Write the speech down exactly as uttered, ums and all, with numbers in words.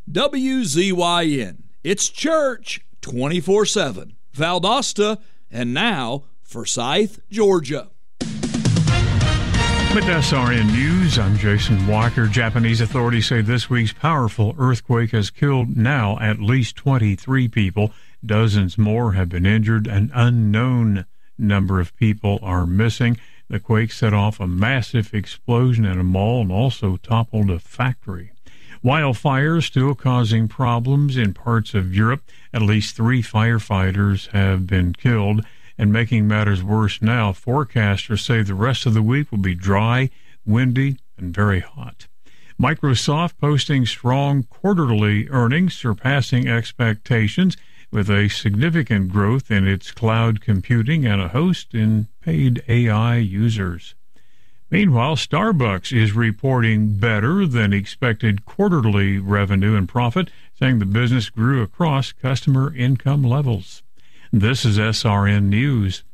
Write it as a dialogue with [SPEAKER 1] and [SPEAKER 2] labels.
[SPEAKER 1] W Z Y N. It's church twenty-four seven. Valdosta, and now Forsyth, Georgia.
[SPEAKER 2] With S R N News, I'm Jason Walker. Japanese authorities say this week's powerful earthquake has killed now at least twenty-three people. Dozens more have been injured. An unknown number of people are missing. The quake set off a massive explosion in a mall and also toppled a factory. Wildfires still causing problems in parts of Europe. At least three firefighters have been killed. And making matters worse now, forecasters say the rest of the week will be dry, windy, and very hot. Microsoft posting strong quarterly earnings, surpassing expectations, with a significant growth in its cloud computing and a host in paid A I users. Meanwhile, Starbucks is reporting better than expected quarterly revenue and profit, saying the business grew across customer income levels. This is S R N News.